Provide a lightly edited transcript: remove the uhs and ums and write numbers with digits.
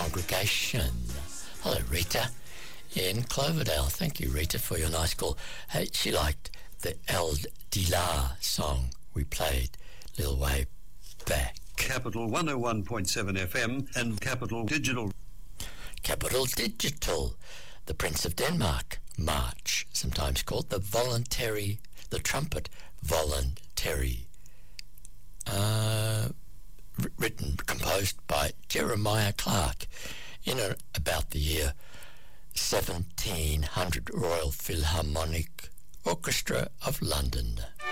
congregation. Hello, Rita in Cloverdale. Thank you, Rita, for your nice call. Hey, she liked the El Dilar song we played a little way back. Capital 101.7 FM and Capital Digital. Capital Digital, the Prince of Denmark March, sometimes called the trumpet voluntary. Composed by Jeremiah Clarke in about the year 1700, Royal Philharmonic Orchestra of London.